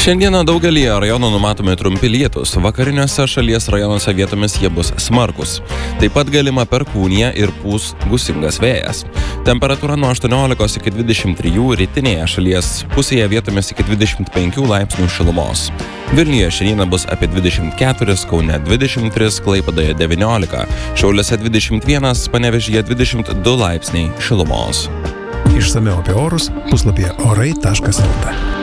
Šiandieną daugelį rajonų numatomi trumpi lietūs, vakariniuose šalies rajonuose vietomis jie bus smarkus. Taip pat galima perkūnija ir pūs gūsingas vėjas. Temperatūra nuo 18 iki 23, rytinėje šalies pusėje vietomis iki 25 laipsnių šilumos. Vilniuje šiandieną bus apie 24, Kaune 23, Klaipėdoje 19, Šiauliuose 21, Panevėžyje 22 laipsniai šilumos. Išsamiau apie orus puslapyje orai.lt.